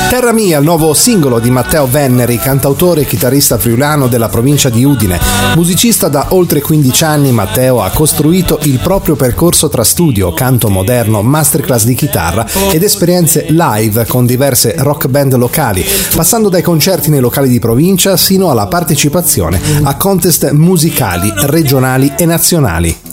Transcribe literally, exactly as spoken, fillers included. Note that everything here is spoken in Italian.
Terra Mia, il nuovo singolo di Matteo Venneri, cantautore e chitarrista friulano della provincia di Udine. Musicista da oltre quindici anni, Matteo ha costruito il proprio percorso tra studio, canto moderno, masterclass di chitarra ed esperienze live con diverse rock band locali, passando dai concerti nei locali di provincia sino alla partecipazione a contest musicali regionali e nazionali.